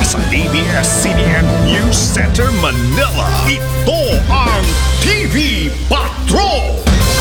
sa ABS-CBN News Center, Manila. Ito ang TV Patrol!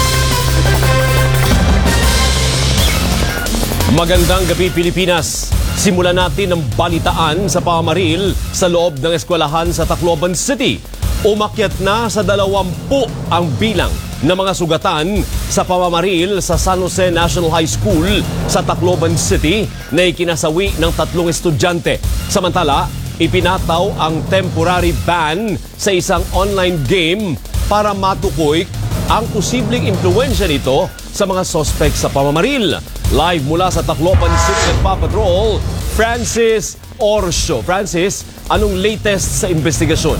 Magandang gabi, Pilipinas. Simulan natin ang balitaan sa pamamaril sa loob ng eskwelahan sa Tacloban City. Umakyat na sa 20 ang bilang ng mga sugatan sa pamamaril sa San Jose National High School sa Tacloban City na ikinasawi ng 3 estudyante. Samantala, ipinataw ang temporary ban sa isang online game para matukoy ang posibleng impluwensya nito sa mga sospek sa pamamaril. Live mula sa Tacloban City Nagpapatrol, Francis Orsio. Francis, anong latest sa investigasyon?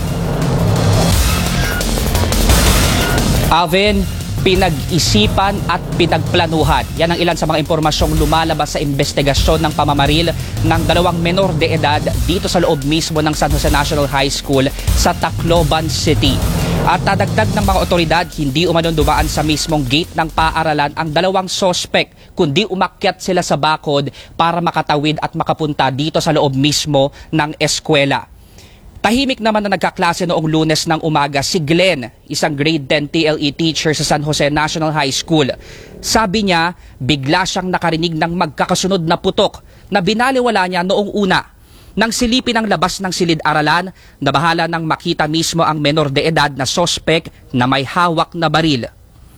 Alvin, pinag-isipan at pinagplanuhan. Yan ang ilan sa mga impormasyong lumalabas sa investigasyon ng pamamaril ng 2 menor de edad dito sa loob mismo ng San Jose National High School sa Tacloban City. At nadagdag ng mga otoridad, hindi umanon dumaan sa mismong gate ng paaralan ang 2 sospek, kundi umakyat sila sa bakod para makatawid at makapunta dito sa loob mismo ng eskwela. Tahimik naman na nagkaklase noong Lunes ng umaga si Glenn, isang grade 10 TLE teacher sa San Jose National High School. Sabi niya, bigla siyang nakarinig ng magkakasunod na putok na binaliwala niya noong una. Nang silipin ang labas ng silid-aralan, nabahala nang makita mismo ang menor de edad na sospek na may hawak na baril.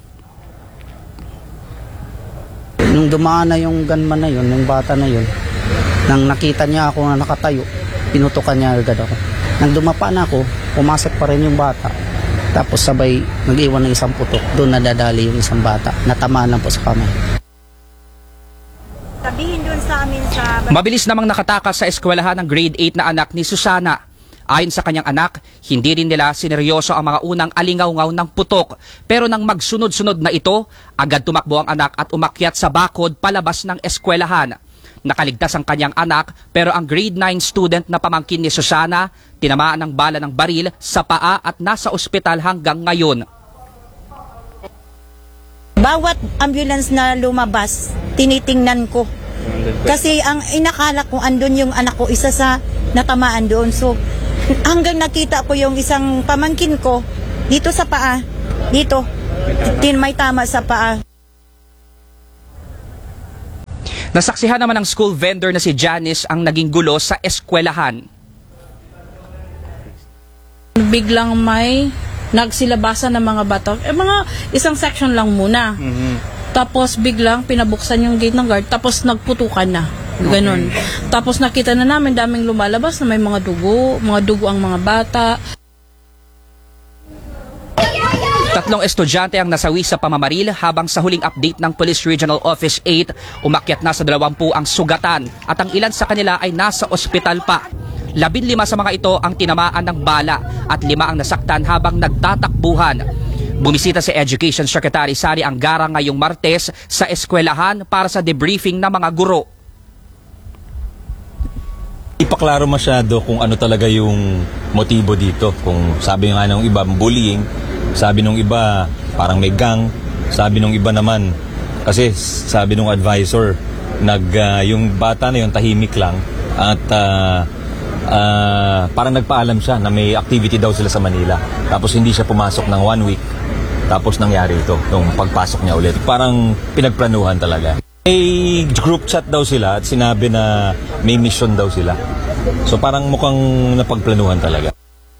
Nung dumaan na yung gunman na yun, yung bata na yun, nang nakita niya ako na nakatayo, pinutukan niya agad ako. Nang dumapa na ako, pumasok pa rin yung bata. Tapos sabay nag-iwan ng isang putok. Doon nadadali yung isang bata. Natamaan lang po sa kamay. Sabihin doon sa amin sa... Mabilis namang nakatakas sa eskwelahan ng grade 8 na anak ni Susana. Ayon sa kanyang anak, hindi rin nila sineryoso ang mga unang alingaw-ngaw ng putok. Pero nang magsunod-sunod na ito, agad tumakbo ang anak at umakyat sa bakod palabas ng eskwelahan. Nakaligtas ang kanyang anak pero ang grade 9 student na pamangkin ni Susana, tinamaan ng bala ng baril sa paa at nasa ospital hanggang ngayon. Bawat ambulance na lumabas, tinitingnan ko. Kasi ang inakala ko andun yung anak ko, isa sa natamaan doon. So hanggang nakita ko yung isang pamangkin ko dito sa paa, dito, may tama sa paa. Nasaksihan naman ng school vendor na si Janice ang naging gulo sa eskwelahan. Biglang may nagsilabasan ng mga bata. Mga isang section lang muna. Tapos biglang pinabuksan yung gate ng guard. Tapos nagputukan na. Ganon. Tapos nakita na namin daming lumalabas na may mga dugo ang mga bata. 3 estudyante ang nasawi sa pamamaril habang sa huling update ng Police Regional Office 8, umakyat na sa 20 ang sugatan at ang ilan sa kanila ay nasa ospital pa. 15 sa mga ito ang tinamaan ng bala at 5 ang nasaktan habang nagtatakbuhan. Bumisita si Education Secretary Sari Angara ngayong Martes sa eskwelahan para sa debriefing ng mga guro. Ipaklaro masyado kung ano talaga yung motibo dito. Kung sabi nga ng iba, bullying. Sabi nung iba, parang may gang. Sabi nung iba naman, kasi sabi nung advisor, yung bata na yun tahimik lang at parang nagpaalam siya na may activity daw sila sa Manila. Tapos hindi siya pumasok ng 1 week. Tapos nangyari ito, nung pagpasok niya ulit. Parang pinagplanuhan talaga. May group chat daw sila at sinabi na may mission daw sila. So parang mukhang napagplanuhan talaga.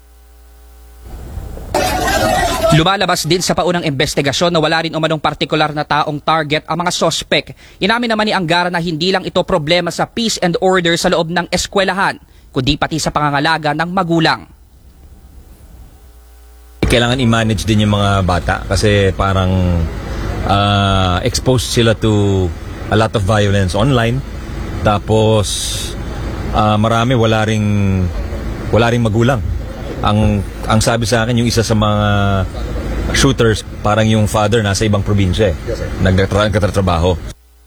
Lumalabas din sa paunang investigasyon na wala rin umanong partikular na taong target ang mga sospek. Inamin naman ni Angara na hindi lang ito problema sa peace and order sa loob ng eskwelahan, kundi pati sa pangangalaga ng magulang. Kailangan i-manage din yung mga bata kasi parang exposed sila to a lot of violence online. Tapos marami wala ring magulang. Ang sabi sa akin, yung isa sa mga shooters, parang yung father nasa ibang probinsya, nagtatrabaho.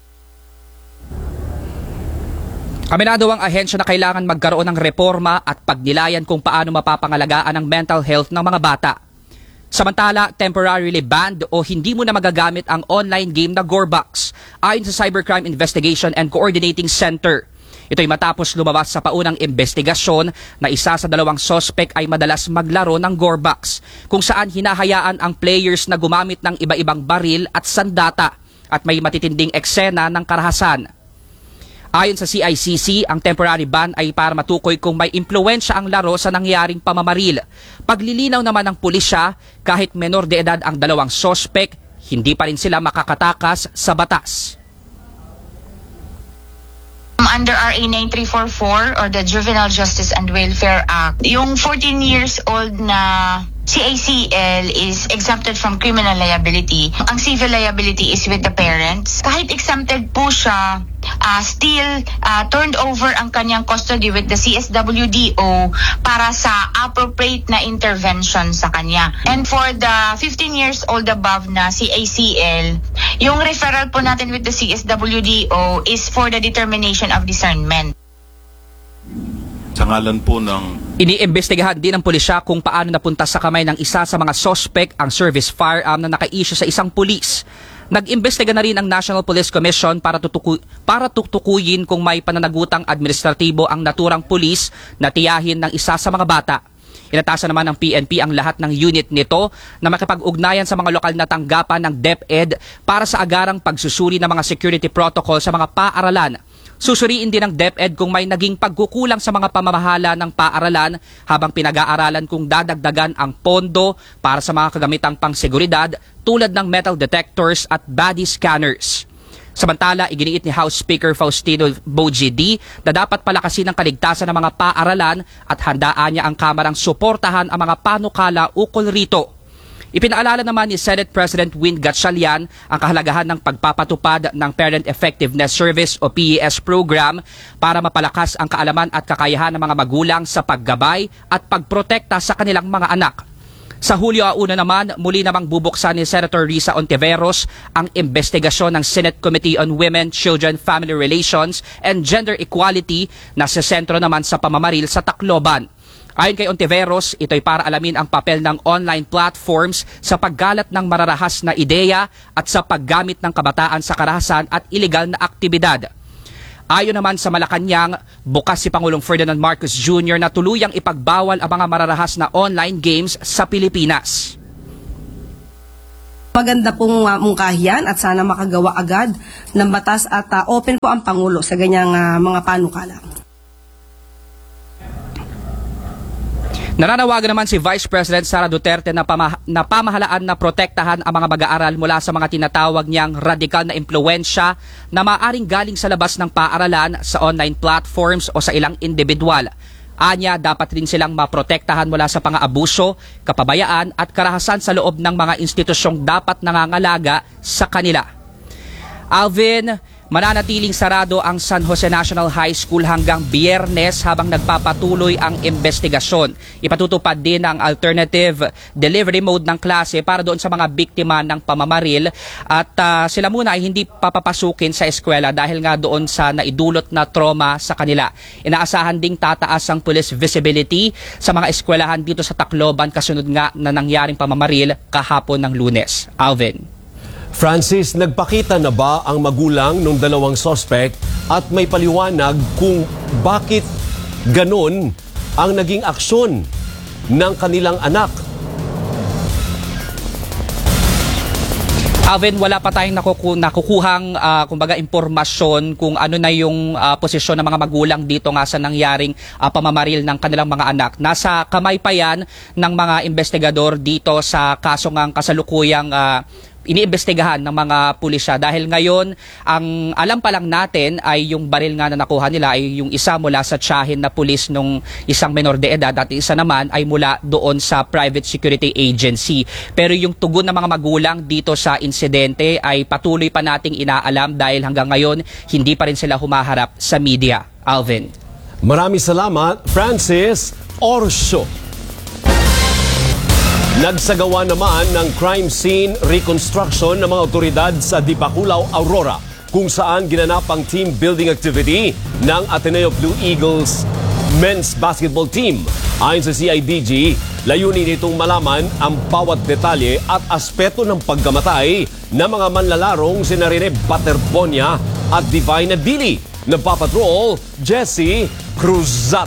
Aminado ang ahensya na kailangan magkaroon ng reforma at pagnilayan kung paano mapapangalagaan ang mental health ng mga bata. Samantala, temporarily banned o hindi mo na magagamit ang online game na Gorebox, ayon sa Cybercrime Investigation and Coordinating Center. Ito'y matapos lumabas sa paunang investigasyon na isa sa dalawang sospek ay madalas maglaro ng gorebox, kung saan hinahayaan ang players na gumamit ng iba-ibang baril at sandata at may matitinding eksena ng karahasan. Ayon sa CICC, ang temporary ban ay para matukoy kung may impluwensya ang laro sa nangyaring pamamaril. Paglilinaw naman ng pulisya, kahit menor de edad ang dalawang sospek, hindi pa rin sila makakatakas sa batas. Under RA 9344 or the Juvenile Justice and Welfare Act, yung 14 years old na CACL is exempted from criminal liability. Ang civil liability is with the parents. Kahit exempted po siya, still turned over ang kanyang custody with the CSWDO para sa appropriate na intervention sa kanya. And for the 15 years old above na CACL, yung referral po natin with the CSWDO is for the determination of discernment. Sa ngalan po ng Iniimbestigahan din ng pulisya kung paano napunta sa kamay ng isa sa mga sospek ang service firearm na naka-issue sa isang pulis. Nag-imbestiga na rin ang National Police Commission para tutukuyin kung may pananagutang administratibo ang naturang pulis na tiyahin ng isa sa mga bata. Inatasan naman ng PNP ang lahat ng unit nito na makipag-ugnayan sa mga lokal na tanggapan ng DepEd para sa agarang pagsusuri ng mga security protocol sa mga paaralan. Susuriin din ng DepEd kung may naging pagkukulang sa mga pamamahala ng paaralan habang pinag-aaralan kung dadagdagan ang pondo para sa mga kagamitang pangseguridad tulad ng metal detectors at body scanners. Samantala, iginiit ni House Speaker Faustino Bogie na dapat palakasin ang kaligtasan ng mga paaralan at handaan niya ang Kamarang suportahan ang mga panukala ukol rito. Ipinaalala naman ni Senate President Win Gatchalian ang kahalagahan ng pagpapatupad ng Parent Effectiveness Service o PES program para mapalakas ang kaalaman at kakayahan ng mga magulang sa paggabay at pagprotekta sa kanilang mga anak. Sa Hulyo 1 naman, muli namang bubuksan ni Senator Risa Ontiveros ang investigasyon ng Senate Committee on Women, Children, Family Relations and Gender Equality na sa sentro naman sa pamamaril sa Tacloban. Ayon kay Ontiveros, ito'y para alamin ang papel ng online platforms sa paggalat ng mararahas na ideya at sa paggamit ng kabataan sa karahasan at ilegal na aktibidad. Ayon naman sa Malacanang, bukas si Pangulong Ferdinand Marcos Jr. na tuluyang ipagbawal ang mga mararahas na online games sa Pilipinas. Maganda pong mungkahiyan at sana makagawa agad ng batas at open po ang Pangulo sa ganyang mga panukala. Nananawagan naman si Vice President Sara Duterte na pamahalaan na protektahan ang mga mag-aaral mula sa mga tinatawag niyang radikal na impluwensya na maaring galing sa labas ng paaralan, sa online platforms o sa ilang individual. Anya, dapat rin silang maprotektahan mula sa pang-aabuso, kapabayaan at karahasan sa loob ng mga institusyong dapat nangangalaga sa kanila. Alvin, mananatiling sarado ang San Jose National High School hanggang Biyernes habang nagpapatuloy ang investigasyon. Ipatutupad din ang alternative delivery mode ng klase para doon sa mga biktima ng pamamaril at sila muna ay hindi papapasukin sa eskwela dahil nga doon sa naidulot na trauma sa kanila. Inaasahan ding tataas ang police visibility sa mga eskwelahan dito sa Tacloban kasunod nga na nangyaring pamamaril kahapon ng Lunes. Alvin. Francis, nagpakita na ba ang magulang ng dalawang sospek at may paliwanag kung bakit ganun ang naging aksyon ng kanilang anak? Alvin, wala pa tayong nakukuhang kumbaga impormasyon kung ano na yung posisyon ng mga magulang dito nga sa nangyaring pamamaril ng kanilang mga anak. Nasa kamay pa yan ng mga investigador dito sa kaso ng kasalukuyang iniimbestigahan ng mga pulisya dahil ngayon ang alam pa lang natin ay yung baril nga na nakuha nila ay yung isa mula sa tiyahin na pulis nung isang menor de edad at isa naman ay mula doon sa private security agency. Pero yung tugon ng mga magulang dito sa insidente ay patuloy pa nating inaalam dahil hanggang ngayon hindi pa rin sila humaharap sa media. Alvin. Maraming salamat, Francis Orsio. Nagsagawa naman ng crime scene reconstruction ng mga otoridad sa Dipakulaw, Aurora, kung saan ginanap ang team building activity ng Ateneo Blue Eagles men's basketball team. Ayon sa CIDG, layunin itong malaman ang bawat detalye at aspeto ng pagkamatay ng mga manlalarong sina Rene Baterbonia at Divine Adili. Nagpapatrol, Jesse Cruzat.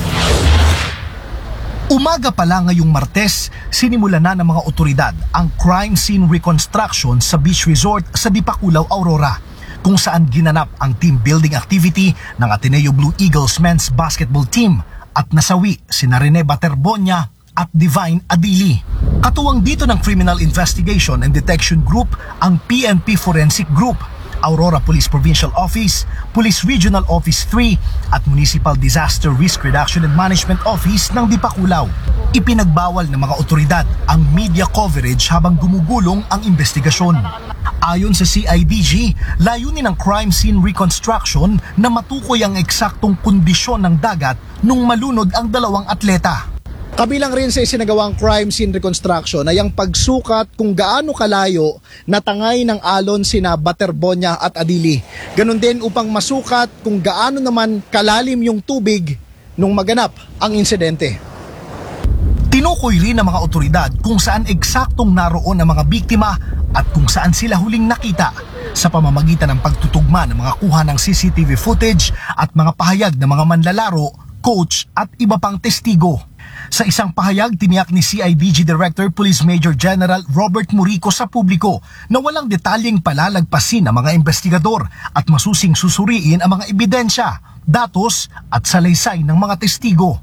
Umaga pa lang ngayong Martes, sinimula na ng mga otoridad ang crime scene reconstruction sa beach resort sa Dipakulaw, Aurora, kung saan ginanap ang team building activity ng Ateneo Blue Eagles men's basketball team at nasawi sina Rene Baterbonia at Divine Adili. Katuwang dito ng Criminal Investigation and Detection Group ang PNP Forensic Group, Aurora Police Provincial Office, Police Regional Office 3 at Municipal Disaster Risk Reduction and Management Office ng Dipakulaw. Ipinagbawal ng mga otoridad ang media coverage habang gumugulong ang investigasyon. Ayon sa CIDG, layunin ng crime scene reconstruction na matukoy ang eksaktong kondisyon ng dagat nung malunod ang dalawang atleta. Kabilang rin sa isinagawang crime scene reconstruction ay ang pagsukat kung gaano kalayo natangay ng alon sina Baterbonia at Adili. Ganon din upang masukat kung gaano naman kalalim yung tubig nung maganap ang insidente. Tinukoy rin ng mga otoridad kung saan eksaktong naroon ang mga biktima at kung saan sila huling nakita sa pamamagitan ng pagtutugma ng mga kuha ng CCTV footage at mga pahayag ng mga manlalaro, coach at iba pang testigo. Sa isang pahayag, tiniyak ni CIDG Director Police Major General Robert Murico sa publiko na walang detalyeng palalagpasin ang mga investigador at masusing susuriin ang mga ebidensya, datos at salaysay ng mga testigo.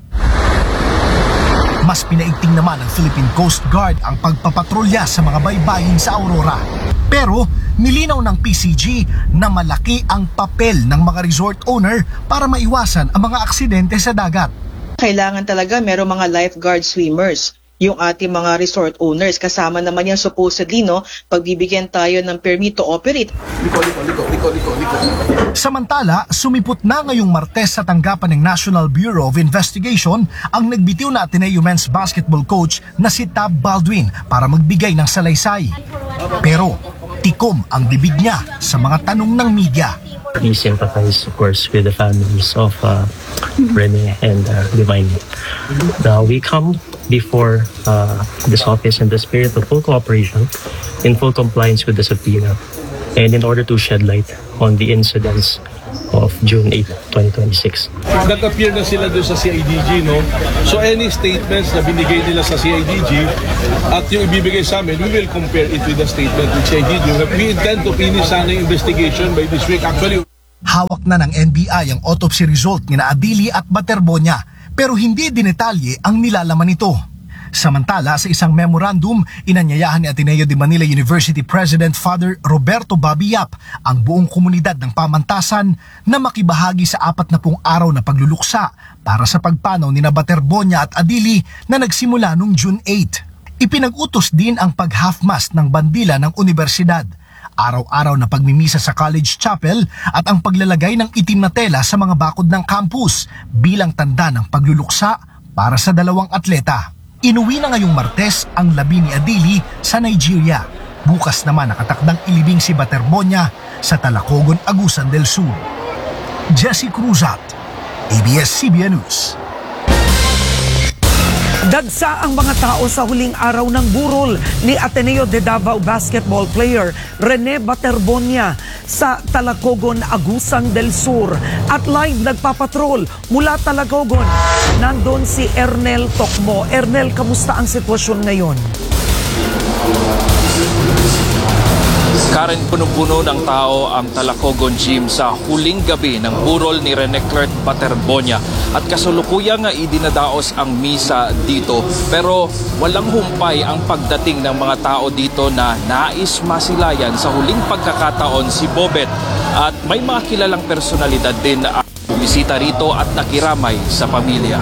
Mas pinaigting naman ng Philippine Coast Guard ang pagpapatrolya sa mga baybayin sa Aurora. Pero nilinaw ng PCG na malaki ang papel ng mga resort owner para maiwasan ang mga aksidente sa dagat. Kailangan talaga merong mga lifeguard swimmers, yung ating mga resort owners. Kasama naman yan supposedly, no, pagbibigyan tayo ng permit to operate. Samantala, sumipot na ngayong Martes sa tanggapan ng National Bureau of Investigation ang nagbitiw na Ateneo men's basketball coach na si Tab Baldwin para magbigay ng salaysay. Pero tikom ang bibig niya sa mga tanong ng media. We sympathize, of course, with the families of Rene and Divine. We come before this office in the spirit of full cooperation, in full compliance with the subpoena, and in order to shed light on the incidents of June 8, 2026. Nag-appear na sila doon sa CIDG, no? So any statements na binigay nila sa CIDG at yung ibibigay sa amin, we will compare it with the statement with CIDG. We intend to finish sana yung investigation by this week. Actually, hawak na ng NBI ang autopsy result ni Adili at Baterbonia pero hindi dinetalye ang nilalaman nito. Samantala, sa isang memorandum, inanyayahan ni Ateneo de Manila University President Father Roberto Babiyap ang buong komunidad ng pamantasan na makibahagi sa 40 araw na pagluluksa para sa pagpanaw ni Baterbonia at Adili na nagsimula noong June 8. Ipinag-utos din ang pag-half-mast ng bandila ng universidad, araw-araw na pagmimisa sa college chapel at ang paglalagay ng itim na tela sa mga bakod ng campus bilang tanda ng pagluluksa para sa dalawang atleta. Inuwi na ngayong Martes ang labi ni Adili sa Nigeria. Bukas naman nakatakdang ilibing si Baterbonia sa Talacogon, Agusan del Sur. Jesse Cruzat, ABS-CBN News. Dagsa ang mga tao sa huling araw ng burol ni Ateneo de Davao basketball player Rene Baterbonia sa Talacogon, Agusan del Sur. At live nagpapatrol mula Talacogon, nandun si Ernel Tokmo. Ernel, kamusta ang sitwasyon ngayon? Karen, punong-puno ng tao ang Talacogon Gym sa huling gabi ng burol ni Rene Baterbonia at kasalukuyang idinadaos ang misa dito. Pero walang humpay ang pagdating ng mga tao dito na nais masilayan sa huling pagkakataon si Bobet at may mga kilalang personalidad din na bumisita rito at nakiramay sa pamilya.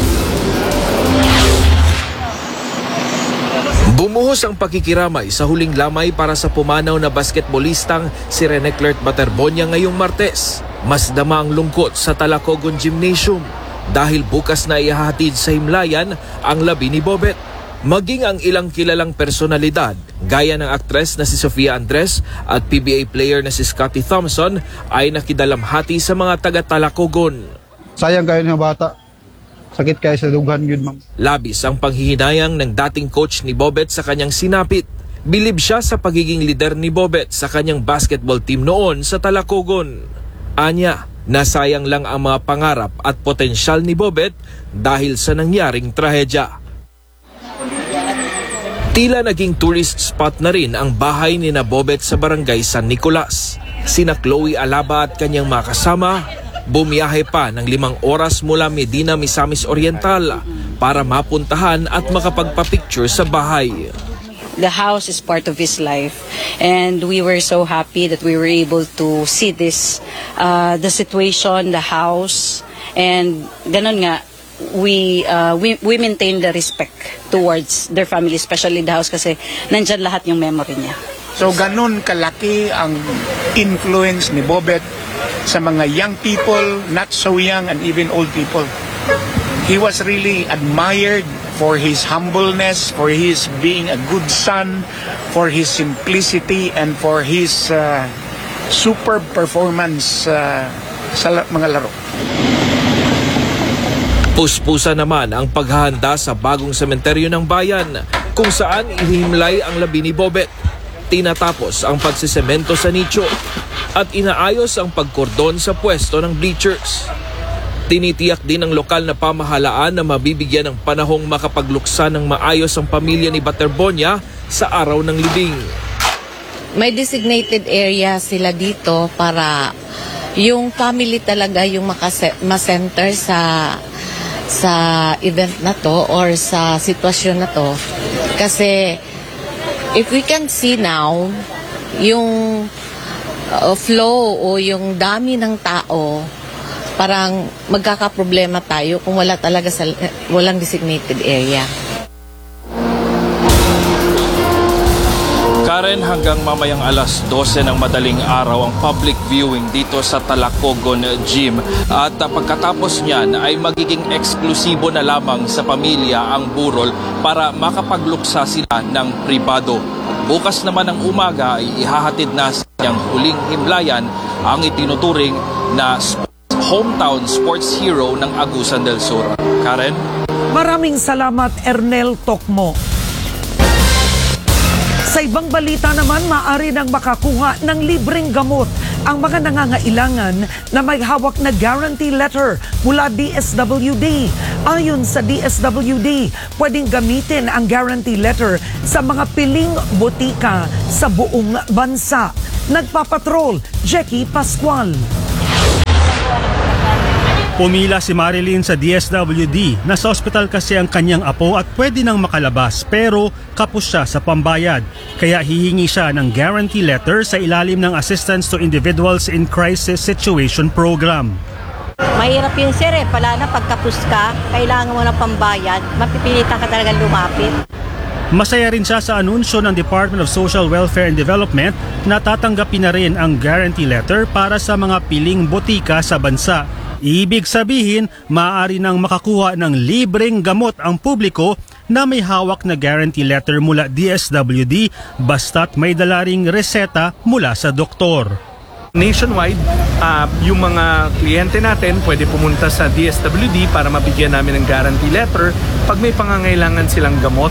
Bumuhos ang pakikiramay sa huling lamay para sa pumanaw na basketballistang si Rene Baterbonia ngayong Martes. Mas dama ang lungkot sa Talacogon Gymnasium dahil bukas na ihahatid sa himlayan ang labi ni Bobet. Maging ang ilang kilalang personalidad gaya ng aktres na si Sofia Andres at PBA player na si Scotty Thompson ay nakidalamhati sa mga taga-Talacogon. Sayang kayo ng bata. Sakit kayo sa dughan yun, ma'am. Labis ang panghihinayang ng dating coach ni Bobet sa kanyang sinapit. Bilib siya sa pagiging lider ni Bobet sa kanyang basketball team noon sa Talacogon. Anya, Nasayang lang ang mga pangarap at potensyal ni Bobet dahil sa nangyaring trahedya. Tila naging tourist spot na rin ang bahay ni na Bobet sa barangay San Nicolas. Sina Chloe Alaba at kanyang mga kasama bumiyahe pa ng 5 oras mula Medina, Misamis Oriental para mapuntahan at makapagpa-picture sa bahay. The house is part of his life, and we were so happy that we were able to see this, the situation, the house, and ganun nga, we maintain the respect towards their family, especially the house kasi nandyan lahat yung memory niya. So ganun kalaki ang influence ni Bobet sa mga young people, not so young, and even old people. He was really admired for his humbleness, for his being a good son, for his simplicity, and for his superb performance sa mga laro. Puspusa naman ang paghahanda sa bagong sementeryo ng bayan kung saan ihimlay ang labi ni Bobet. Tinatapos ang pagsisemento sa nicho at inaayos ang pagkordon sa pwesto ng bleachers. Tinitiyak din ng lokal na pamahalaan na mabibigyan ng panahong makapagluksa ng maayos ang pamilya ni Baterbonia sa araw ng libing. May designated area sila dito para yung family talaga yung ma-center sa event na to or sa sitwasyon na to. Kasi if we can see now, yung flow o yung dami ng tao, parang magkakaproblema tayo kung walang designated area. Karen, hanggang mamayang alas 12 ng madaling araw ang public viewing dito sa Talacogon Gym. At pagkatapos niyan ay magiging eksklusibo na lamang sa pamilya ang burol para makapagluksa sila ng pribado. Bukas naman ng umaga ay ihahatid na sa kanyang huling himlayan ang itinuturing na hometown sports hero ng Agusan del Sur. Karen? Maraming salamat, Ernel Tokmo. Sa ibang balita naman, maaari nang makakuha ng libreng gamot ang mga nangangailangan na may hawak na guarantee letter mula DSWD. Ayon sa DSWD, pwedeng gamitin ang guarantee letter sa mga piling botika sa buong bansa. Nagpapatrol, Jackie Pascual. Pumila si Marilyn sa DSWD. Nasa ospital kasi ang kanyang apo at pwede nang makalabas pero kapos siya sa pambayad. Kaya hihingi siya ng guarantee letter sa ilalim ng Assistance to Individuals in Crisis Situation Program. Mahirap yun sir pala na pagkapos ka, kailangan mo ng pambayad, mapipilitan ka talagang lumapit. Masaya rin siya sa anunsyo ng Department of Social Welfare and Development na tatanggapin na rin ang guarantee letter para sa mga piling botika sa bansa. Ibig sabihin, maaari nang makakuha ng libreng gamot ang publiko na may hawak na guarantee letter mula DSWD basta't may dala ring reseta mula sa doktor. Nationwide, yung mga kliyente natin pwede pumunta sa DSWD para mabigyan namin ng guarantee letter pag may pangangailangan silang gamot.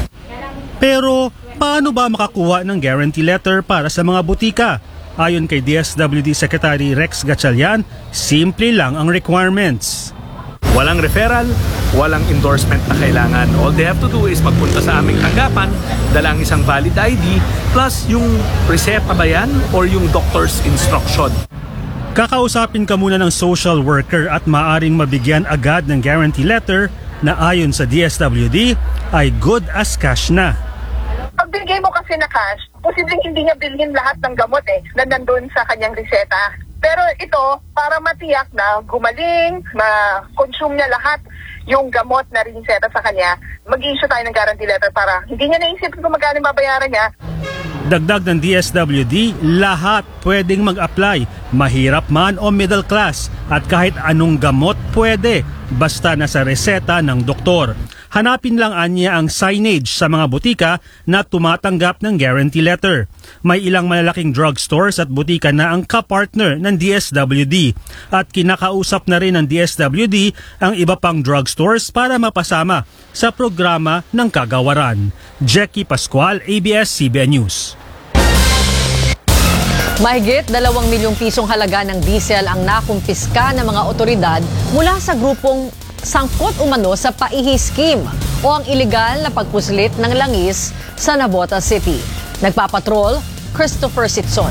Pero paano ba makakuha ng guarantee letter para sa mga butika? Ayon kay DSWD Secretary Rex Gatchalian, simple lang ang requirements. Walang referral, walang endorsement na kailangan. All they have to do is magpunta sa aming tanggapan, dala ang isang valid ID, plus yung reseta ba yan or yung doctor's instruction. Kakausapin ka muna ng social worker at maaring mabigyan agad ng guarantee letter na ayon sa DSWD ay good as cash na. Pag binigay mo kasi na cash, posibleng hindi niya bilhin lahat ng gamot na nandun sa kanyang reseta. Pero ito, para matiyak na gumaling, ma-consume niya lahat yung gamot na reseta sa kanya, mag-issue tayo ng guarantee letter para hindi niya naisip kung magkano babayaran niya. Dagdag ng DSWD, lahat pwedeng mag-apply, mahirap man o middle class, at kahit anong gamot pwede, basta nasa reseta ng doktor. Hanapin lang anya ang signage sa mga butika na tumatanggap ng guarantee letter. May ilang malalaking drugstores at butika na ang kapartner ng DSWD at kinakausap na rin ng DSWD ang iba pang drugstores para mapasama sa programa ng kagawaran. Jackie Pascual, ABS-CBN News. Mahigit 2 milyong pisong halaga ng diesel ang nakumpiska ng mga otoridad mula sa grupong sangkot umano sa paihi scheme o ang ilegal na pagpuslit ng langis sa Navotas City. Nagpapatrol, Christopher Sitson.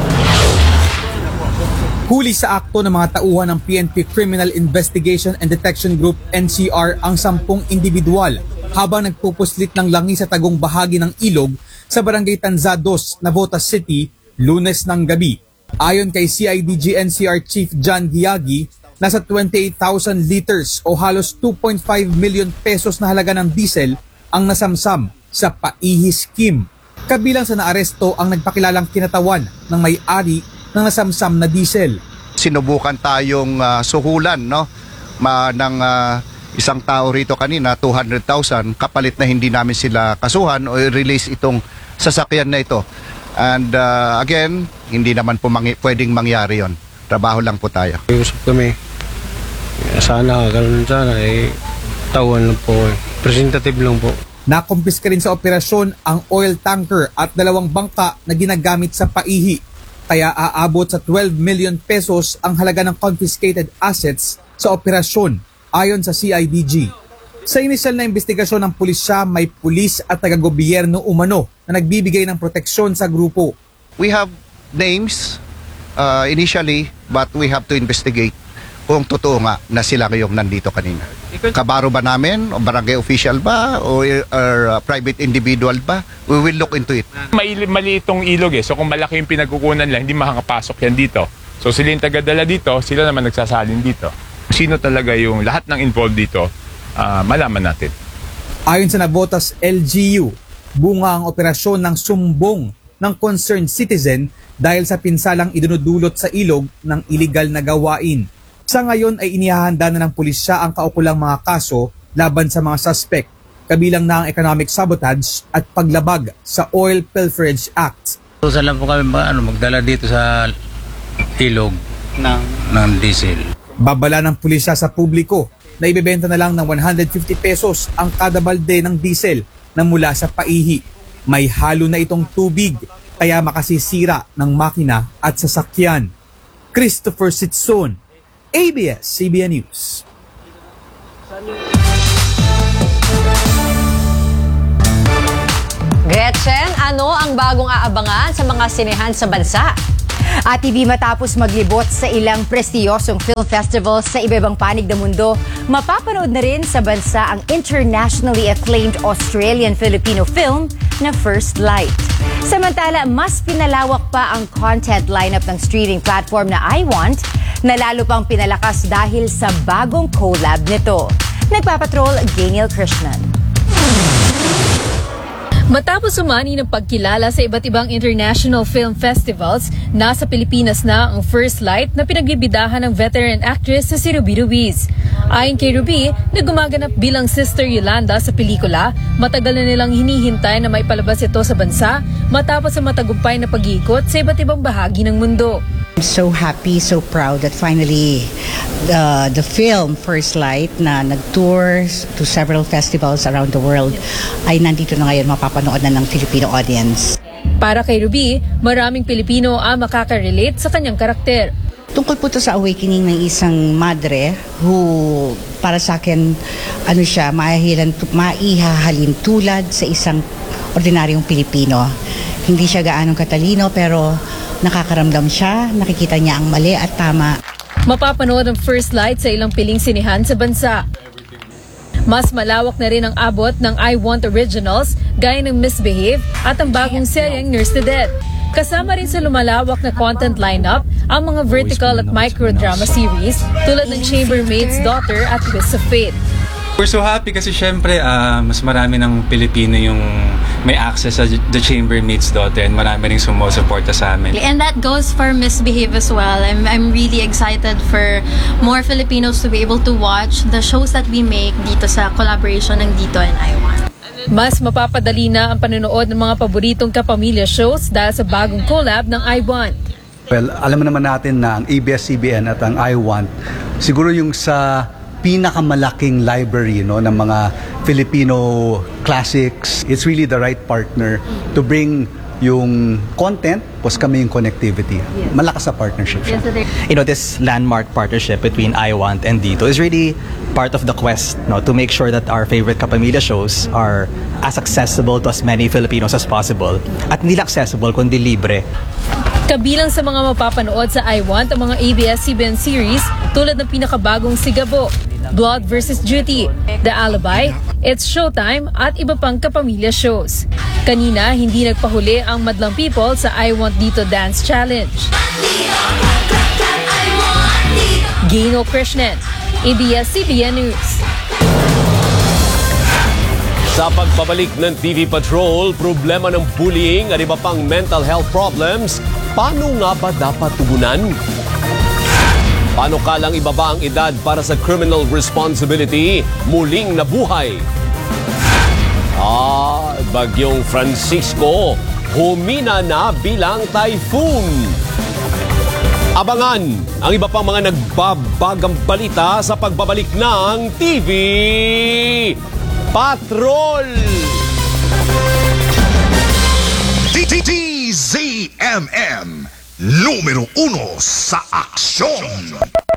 Huli sa akto ng mga tauhan ng PNP Criminal Investigation and Detection Group NCR ang 10 individual habang nagpupuslit ng langis sa tagong bahagi ng ilog sa Barangay Tanzados, Navotas City, Lunes ng gabi. Ayon kay CIDG NCR Chief John Giagi, nasa 28,000 liters o halos 2.5 million pesos na halaga ng diesel ang nasamsam sa paihi scheme. Kabilang sa naaresto ang nagpakilalang kinatawan ng may-ari ng nasamsam na diesel. Sinubukan tayong suhulan ng isang tao rito kanina, 200,000, kapalit na hindi namin sila kasuhan o release itong sasakyan na ito. And again, hindi naman po pwedeng mangyari yon. Trabaho lang po tayo. Usap kami. Sana, ganun sana, tauhan lang po. Presentative lang po. Nakumpiska rin sa operasyon ang oil tanker at 2 bangka na ginagamit sa paihi. Kaya aabot sa 12 million pesos ang halaga ng confiscated assets sa operasyon ayon sa CIDG. Sa inisyal na investigasyon ng pulisya, may pulis at taga-gobyerno umano na nagbibigay ng proteksyon sa grupo. We have names initially, but we have to investigate kung totoo nga na sila ngayong nandito kanina. Kabaro ba namin, o barangay official ba, o private individual ba? We will look into it. Maliit itong ilog so kung malaki yung pinagkukunan lang, hindi makakapasok yan dito. So sila yung tagadala dito, sila naman nagsasalin dito. Sino talaga yung lahat ng involved dito, malaman natin. Ayon sa Navotas LGU, bunga ang operasyon ng sumbong ng concerned citizen dahil sa pinsalang idinudulot sa ilog ng iligal na gawain. Sa ngayon ay inihahanda na ng pulisya ang kaukulang mga kaso laban sa mga suspect, kabilang na ang economic sabotage at paglabag sa Oil Pilferage Act. Saan lang po kami magdala dito sa ilog ng diesel. Babala ng pulisya sa publiko na ibebenta na lang ng 150 pesos ang kada balde ng diesel na mula sa paihi. May halo na itong tubig kaya makasisira ng makina at sasakyan. Christopher Sitson, ABS-CBN News. Gretchen, ano ang bagong aabangan sa mga sinehan sa bansa? At TV matapos maglibot sa ilang prestiyosong film festivals sa iba-ibang panig ng mundo, mapapanood na rin sa bansa ang internationally acclaimed Australian-Filipino film na First Light. Samantala, mas pinalawak pa ang content lineup ng streaming platform na iWant na lalo pang pinalakas dahil sa bagong collab nito. Nagpapatrol, Gainiel Krishnan. Matapos umani ng pagkilala sa iba't ibang international film festivals, nasa Pilipinas na ang First Light na pinagbibidahan ng veteran actress na si Ruby Ruiz. Ayon kay Ruby, na gumaganap bilang Sister Yolanda sa pelikula, matagal na nilang hinihintay na maipalabas ito sa bansa matapos ang matagumpay na pag-iikot sa iba't ibang bahagi ng mundo. I'm so happy, so proud that finally the film First Light na nag-tour to several festivals around the world ay nandito na ngayon, mapapanood na ng Filipino audience. Para kay Ruby, maraming Pilipino ang makaka-relate sa kanyang karakter. Tungkol po ito sa awakening ng isang madre who para sa akin maihahalin tulad sa isang ordinaryong Pilipino. Hindi siya gaanong katalino pero nakakaramdam siya, nakikita niya ang mali at tama. Mapapanood ang First Light sa ilang piling sinihan sa bansa. Mas malawak na rin ang abot ng iWant Originals gaya ng Misbehave at ang bagong seryeng Nurse to Death. Kasama rin sa lumalawak na content lineup ang mga vertical at microdrama series tulad ng Chambermaid's Daughter at Twist of Fate. We're so happy kasi syempre mas marami ng Pilipino yung may access sa The Chambermaid's Daughter and marami rin sumusuporta sa amin. And that goes for Misbehave as well. I'm really excited for more Filipinos to be able to watch the shows that we make dito sa collaboration ng Dito and iWant. Mas mapapadali na ang panonood ng mga paboritong kapamilya shows dahil sa bagong collab ng iWant. Well, alam naman natin na ang ABS-CBN at ang iWant, siguro yung sa pinakamalaking library ng mga Filipino classics. It's really the right partner to bring yung content, tapos kami yung connectivity. Malakas sa partnership siya. You know, this landmark partnership between iWant and Dito is really part of the quest, no, to make sure that our favorite Kapamilya shows are as accessible to as many Filipinos as possible. At hindi lang accessible, kundi libre. Kabilang sa mga mapapanood sa iWant ang mga ABS-CBN series tulad ng pinakabagong Sigabo, Blood vs. Duty, The Alibi, It's Showtime at iba pang Kapamilya shows. Kanina, hindi nagpahuli ang madlang people sa iWant Dito Dance Challenge. Gino Krishnan, ABS-CBN News. Sa pagbabalik ng TV Patrol, problema ng bullying at iba pang mental health problems, paano nga ba dapat tugunan? Paano kalang ibaba ang edad para sa criminal responsibility? Muling nabuhay. Bagyong Francisco, humina na bilang typhoon. Abangan ang iba pang mga nagbabagang balita sa pagbabalik ng TV Patrol! TZMM, numero 1 sa aksyon.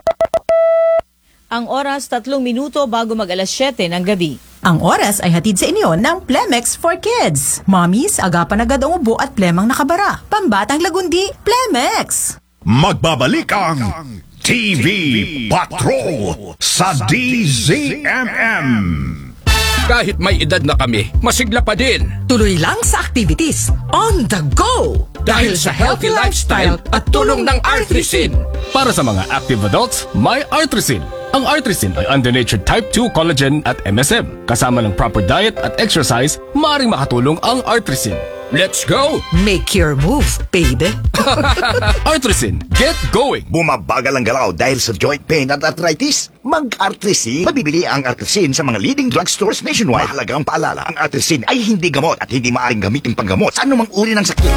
Ang oras 3 minuto bago mag alas 7 ng gabi. Ang oras ay hatid sa inyo ng Plemex for Kids. Mommies, agapan agad ang ubo at plemang nakabara. Pambatang lagundi, Plemex! Magbabalik ang TV Patrol sa DZMM. Kahit may edad na kami, masigla pa din. Tuloy lang sa activities. On the go! Dahil sa healthy lifestyle at tulong ng Artrisin. Para sa mga active adults, may Artrisin. Ang Artrisin ay under-natured type 2 collagen at MSM. Kasama ng proper diet at exercise, maaaring makatulong ang Artrisin. Let's go! Make your move, baby! Artrisin, get going! Bumabagal ang galaw dahil sa joint pain at arthritis? Mag-Artrisin. Mabibili ang Artrisin sa mga leading drugstores nationwide. Mahalagang paalala, ang Artrisin ay hindi gamot at hindi maaaring gamitin panggamot sa anumang uri ng sakit.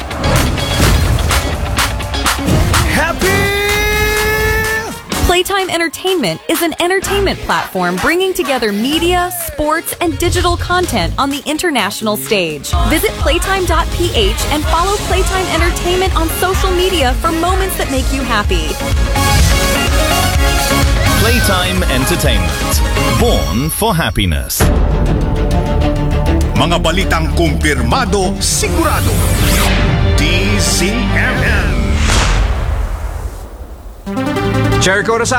Playtime Entertainment is an entertainment platform bringing together media, sports, and digital content on the international stage. Visit playtime.ph and follow Playtime Entertainment on social media for moments that make you happy. Playtime Entertainment. Born for happiness. Mga balitang kumpirmado, sigurado. DZMM. Jericho Rosales.